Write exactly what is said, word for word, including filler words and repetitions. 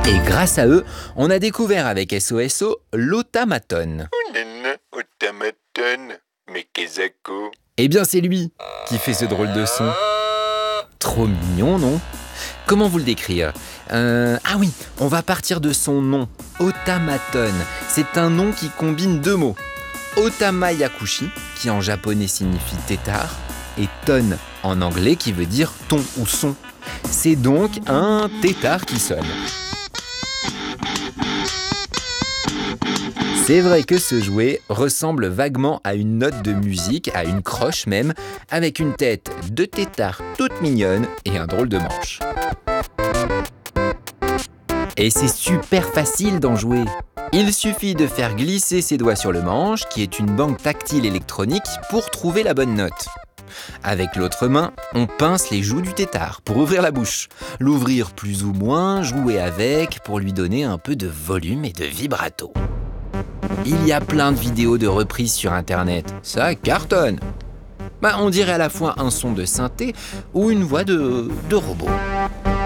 Et grâce à eux, on a découvert avec S O S O l'automaton. Oh nana, automaton, mais qu'est-ce? Eh bien c'est lui qui fait ce drôle de son. Trop mignon, non? Comment vous le décrire? euh, Ah oui, on va partir de son nom, automaton. C'est un nom qui combine deux mots. Otama Yakushi, qui en japonais signifie tétard, et ton en anglais qui veut dire ton ou son. C'est donc un tétard qui sonne. C'est vrai que ce jouet ressemble vaguement à une note de musique, à une croche même, avec une tête de tétard toute mignonne et un drôle de manche. Et c'est super facile d'en jouer. Il suffit de faire glisser ses doigts sur le manche, qui est une banque tactile électronique, pour trouver la bonne note. Avec l'autre main, on pince les joues du tétard pour ouvrir la bouche, l'ouvrir plus ou moins, jouer avec pour lui donner un peu de volume et de vibrato. Il y a plein de vidéos de reprises sur internet, ça cartonne. Bah, on dirait à la fois un son de synthé ou une voix de, de robot.